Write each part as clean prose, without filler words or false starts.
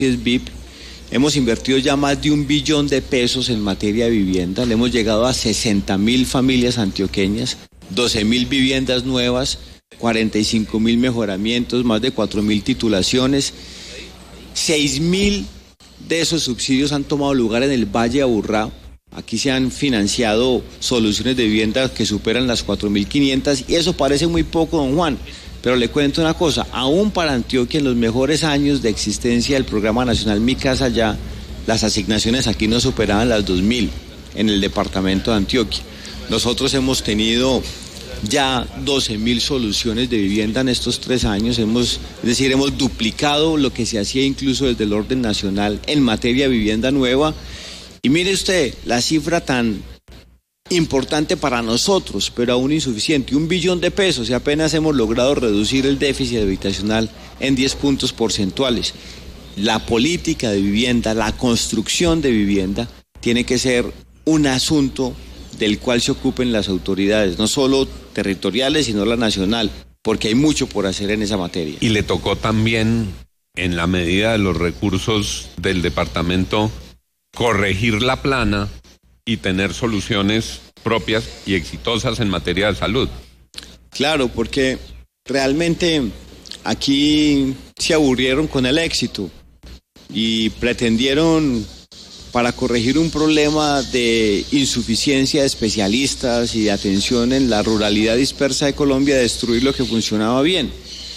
es VIP. Hemos invertido ya más de 1 billón de pesos en materia de vivienda. Le hemos llegado a 60.000 familias antioqueñas, 12.000 viviendas nuevas, 45.000 mejoramientos, más de 4.000 titulaciones. 6.000 de esos subsidios han tomado lugar en el Valle de Aburrá. Aquí se han financiado soluciones de vivienda que superan las 4.500 y eso parece muy poco, don Juan. Pero le cuento una cosa, aún para Antioquia, en los mejores años de existencia del Programa Nacional Mi Casa Ya, las asignaciones aquí no superaban las 2.000 en el departamento de Antioquia. Nosotros hemos tenido ya 12.000 soluciones de vivienda en estos 3 años, hemos duplicado lo que se hacía incluso desde el orden nacional en materia de vivienda nueva. Y mire usted, la cifra tan importante para nosotros, pero aún insuficiente, 1 billón de pesos y apenas hemos logrado reducir el déficit habitacional en 10 puntos porcentuales. La política de vivienda, la construcción de vivienda, tiene que ser un asunto del cual se ocupen las autoridades, no solo territoriales, sino la nacional, porque hay mucho por hacer en esa materia. Y le tocó también, en la medida de los recursos del departamento, corregir la plana y tener soluciones propias y exitosas en materia de salud. Claro, porque realmente aquí se aburrieron con el éxito y pretendieron, para corregir un problema de insuficiencia de especialistas y de atención en la ruralidad dispersa de Colombia, destruir lo que funcionaba bien.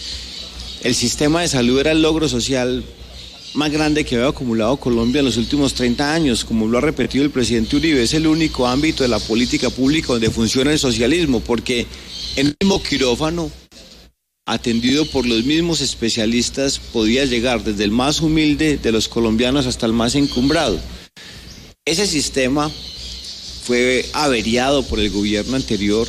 El sistema de salud era el logro social más grande que había acumulado Colombia en los últimos 30 años, como lo ha repetido el presidente Uribe. Es el único ámbito de la política pública donde funciona el socialismo, porque en el mismo quirófano, atendido por los mismos especialistas, podía llegar desde el más humilde de los colombianos hasta el más encumbrado. Ese sistema fue averiado por el gobierno anterior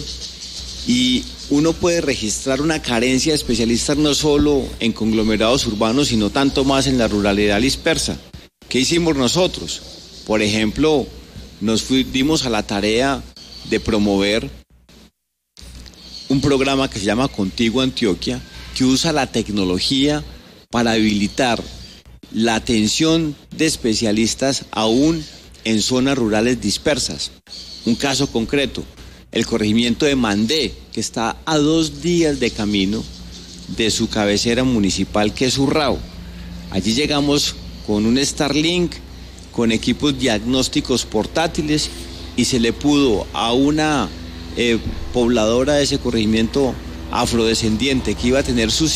y uno puede registrar una carencia de especialistas no solo en conglomerados urbanos, sino tanto más en la ruralidad dispersa. ¿Qué hicimos nosotros? Por ejemplo, dimos a la tarea de promover un programa que se llama Contigo Antioquia, que usa la tecnología para habilitar la atención de especialistas aún en zonas rurales dispersas. Un caso concreto, el corregimiento de Mandé, que está a 2 días de camino de su cabecera municipal, que es Urrao. Allí llegamos con un Starlink, con equipos diagnósticos portátiles, y se le pudo a una pobladora de ese corregimiento afrodescendiente que iba a tener su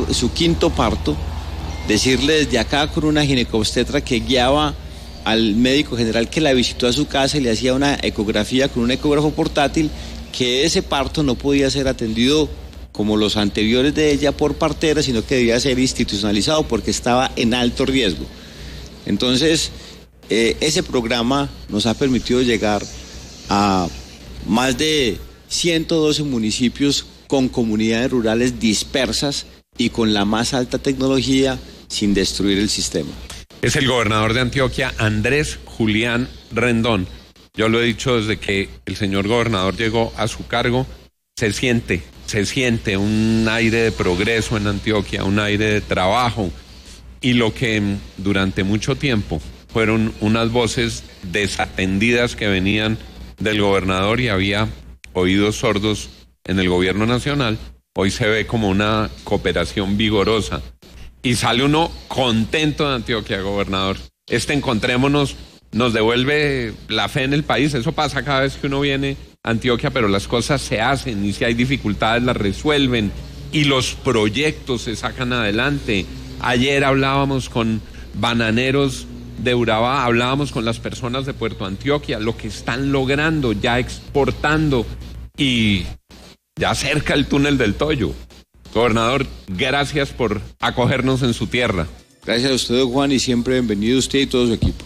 5º parto, decirle desde acá con una ginecobstetra que guiaba al médico general que la visitó a su casa y le hacía una ecografía con un ecógrafo portátil, que ese parto no podía ser atendido como los anteriores de ella por partera, sino que debía ser institucionalizado porque estaba en alto riesgo. Entonces, ese programa nos ha permitido llegar a más de 112 municipios con comunidades rurales dispersas y con la más alta tecnología sin destruir el sistema. Es el gobernador de Antioquia, Andrés Julián Rendón. Yo lo he dicho desde que el señor gobernador llegó a su cargo, se siente un aire de progreso en Antioquia, un aire de trabajo, y lo que durante mucho tiempo fueron unas voces desatendidas que venían del gobernador y había oídos sordos en el gobierno nacional, hoy se ve como una cooperación vigorosa. Y sale uno contento de Antioquia, gobernador. Encontrémonos nos devuelve la fe en el país. Eso pasa cada vez que uno viene a Antioquia, pero las cosas se hacen y si hay dificultades las resuelven y los proyectos se sacan adelante. Ayer hablábamos con bananeros de Urabá, hablábamos con las personas de Puerto Antioquia, lo que están logrando, ya exportando y ya cerca el túnel del Toyo. Gobernador, gracias por acogernos en su tierra. Gracias a usted, Juan, y siempre bienvenido usted y todo su equipo.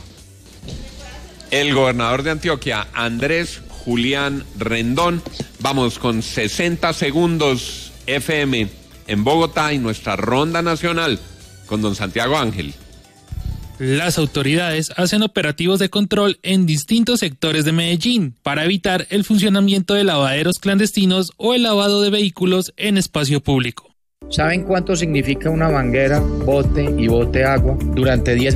El gobernador de Antioquia, Andrés Julián Rendón. Vamos con 60 segundos FM en Bogotá y nuestra ronda nacional con don Santiago Ángel. Las autoridades hacen operativos de control en distintos sectores de Medellín para evitar el funcionamiento de lavaderos clandestinos o el lavado de vehículos en espacio público. ¿Saben cuánto significa una manguera, bote y bote agua? Durante 10